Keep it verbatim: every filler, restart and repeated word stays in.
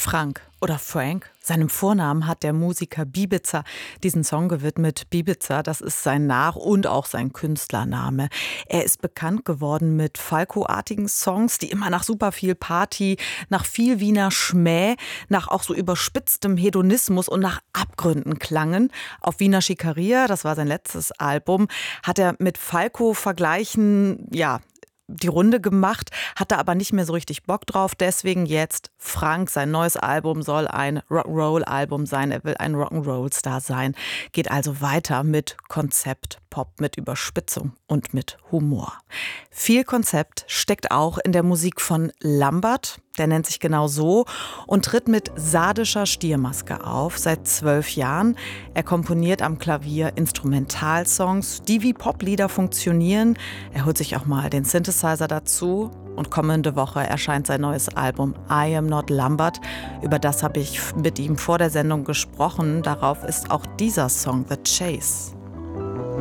Frank oder Frank, seinem Vornamen hat der Musiker Bibiza diesen Song gewidmet. Bibiza, das ist sein Nach- und auch sein Künstlername. Er ist bekannt geworden mit Falco-artigen Songs, die immer nach super viel Party, nach viel Wiener Schmäh, nach auch so überspitztem Hedonismus und nach Abgründen klangen. Auf Wiener Schikaria, das war sein letztes Album, hat er mit Falco-Vergleichen, ja, die Runde gemacht, hatte aber nicht mehr so richtig Bock drauf. Deswegen jetzt Frank, sein neues Album soll ein Rock'n'Roll-Album sein. Er will ein Rock'n'Roll-Star sein. Geht also weiter mit Konzept, Pop, mit Überspitzung und mit Humor. Viel Konzept steckt auch in der Musik von Lambert. Der nennt sich genau so und tritt mit sardischer Stiermaske auf, seit zwölf Jahren. Er komponiert am Klavier Instrumentalsongs, die wie Poplieder funktionieren. Er holt sich auch mal den Synthesizer dazu. Und kommende Woche erscheint sein neues Album I Am Not Lambert. Über das habe ich mit ihm vor der Sendung gesprochen. Darauf ist auch dieser Song The Chase.